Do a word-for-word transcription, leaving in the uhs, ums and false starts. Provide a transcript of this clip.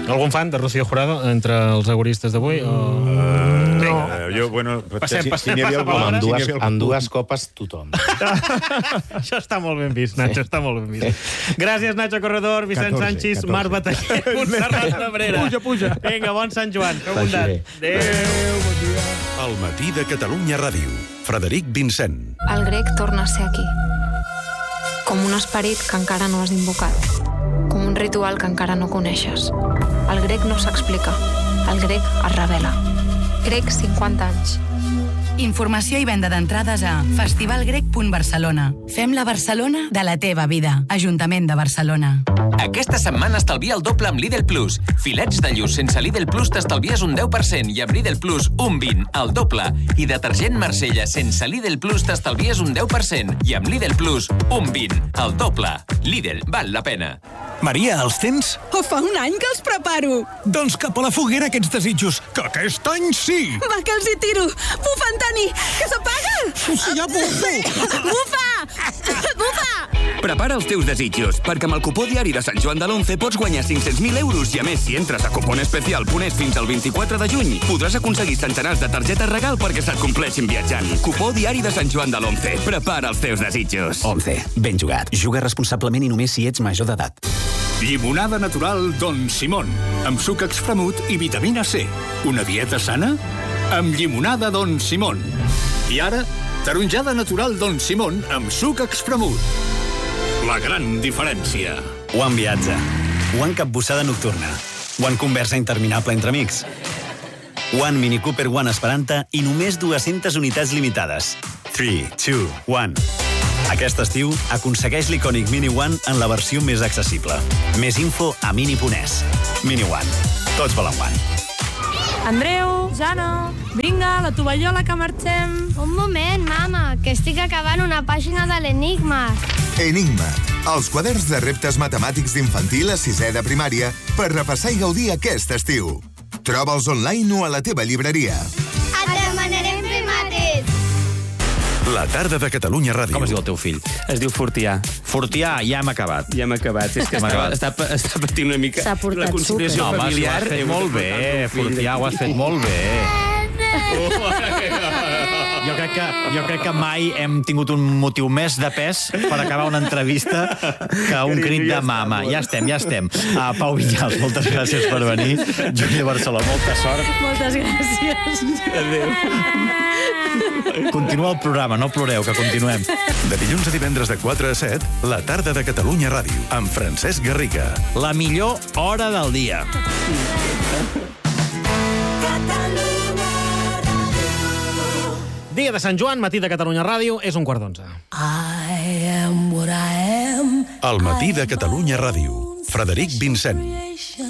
Algun fan de Rocío Jurado entre els agoristes d'avui? O... Uh, no. Jo, bueno... Passem, si, passem, si passa algun, palabra. En dues, si en dues copes, tothom. Això està molt ben vist, Nacho, està molt ben vist. Gràcies, Nacho Corredor, Vicent catorze, Sanchis, catorze. Marc Bataller, Montserrat Cabrera. Puja, puja. Vinga, bon Sant Joan. Feu Vagi bondat. bé. Adéu, bon dia. El matí de Catalunya Ràdio. Frederic Vincent. El grec torna a ser aquí. Com un esperit que encara no has invocat. Com un ritual que encara no coneixes. El grec no s'explica. El grec es revela. Grec, cinquanta anys. Informació i venda d'entrades a festivalgrec punt barcelona. Fem la Barcelona de la teva vida. Ajuntament de Barcelona. Aquesta setmana estalvia el doble amb Lidl Plus. Filets de lluç sense Lidl Plus t'estalvies un deu per cent i amb Lidl Plus un vint, el doble. I detergent Marsella sense Lidl Plus t'estalvies un deu per cent i amb Lidl Plus un vint, el doble. Lidl, val la pena. Maria, els tens? Oh, fa un any que els preparo. Doncs cap a la foguera aquests desitjos, que aquest any sí! Va, que els hi tiro. Bufa, Antoni, que s'apaga! Sí, ja bufo! Bufa! Bufa! Prepara els teus desitjos, perquè amb el cupó diari de Sant Joan de l'Once pots guanyar cinc-cents mil euros i, a més, si entres a cuponespecial punt es fins al vint-i-quatre de juny, podràs aconseguir centenars de targetes regal perquè se't compleixin viatjant. Cupó diari de Sant Joan de l'Once. Prepara els teus desitjos. Once. Ben jugat. Juga responsablement i només si ets major d'edat. Llimonada natural Don Simón, amb suc extremut i vitamina C. Una dieta sana? Amb llimonada Don Simón. I ara, taronjada natural Don Simón amb suc extremut. La gran diferència. One viatge. One capbussada nocturna. One conversa interminable entre amics. One Mini Cooper One Esperanta i només dues-centes unitats limitades. three, two, one. Aquest estiu, aconsegueix l'icònic Mini One en la versió més accessible. Més info a mini punt es. Mini One. Tots volen One. Andreu, Jana, vinga, la tovallola que marxem. Un moment, mama, que estic acabant una pàgina de l'Enigma. Enigma, els quaderns de reptes matemàtics d'infantil a sisè de primària per repassar i gaudir aquest estiu. Troba'ls online o a la teva llibreria. Et demanarem fer mates. La tarda de Catalunya Ràdio. Com es diu el teu fill? Es diu Fortià. Fortià, ja hem acabat. Ja hem acabat. És que està, està, està patint una mica S'ha portat la conciliació super. familiar. No, home, ho has fet molt bé, Fortià, ho has fet molt bé. Jo crec, que, jo crec que mai hem tingut un motiu més de pes per acabar una entrevista que un crit de mama. Ja estem, ja estem. Uh, Pau Vinyals, moltes gràcies per venir. Júlia Barceló, molta sort. Moltes gràcies. Adéu. Continua el programa, no ploreu, que continuem. De dilluns a divendres de quatre a set, la tarda de Catalunya Ràdio, amb Francesc Garriga. La millor hora del dia. Dia de Sant Joan, matí de Catalunya Ràdio, és un quart d'onze. I am what I am. El matí de Catalunya Ràdio. Frederic Vincent.